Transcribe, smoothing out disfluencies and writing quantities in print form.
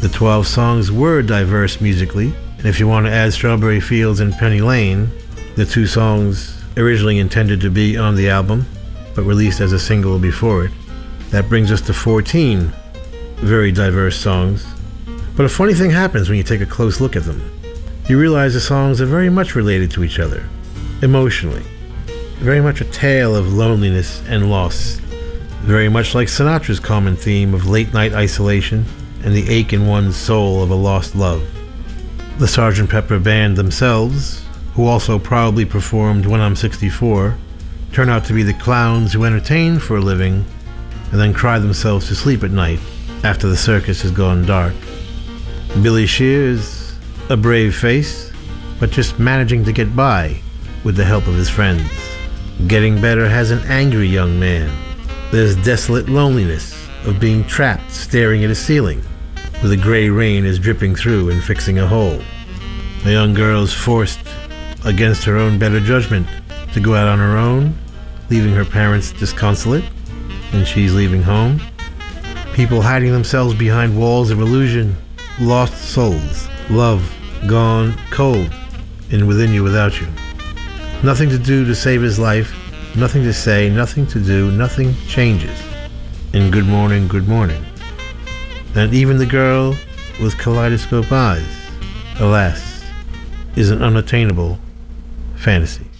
The 12 songs were diverse musically, and if you want to add Strawberry Fields and Penny Lane, the 2 songs originally intended to be on the album, but released as a single before it, that brings us to 14 very diverse songs. But a funny thing happens when you take a close look at them. You realize the songs are very much related to each other, emotionally. Very much a tale of loneliness and loss. Very much like Sinatra's common theme of late-night isolation and the ache in one's soul of a lost love. The Sgt. Pepper Band themselves, who also probably performed When I'm 64, turn out to be the clowns who entertain for a living and then cry themselves to sleep at night after the circus has gone dark. Billy Shear is a brave face, but just managing to get by with the help of his friends. Getting Better has an angry young man. There's desolate loneliness of being trapped staring at a ceiling where the gray rain is dripping through and fixing a hole. A young girl is forced, against her own better judgment, to go out on her own, leaving her parents disconsolate, and she's leaving home. People hiding themselves behind walls of illusion, lost souls, love gone cold, and within you without you. Nothing to do to save his life, nothing to say, nothing to do, nothing changes. And good morning, good morning. And even the girl with kaleidoscope eyes, alas, is an unattainable fantasy.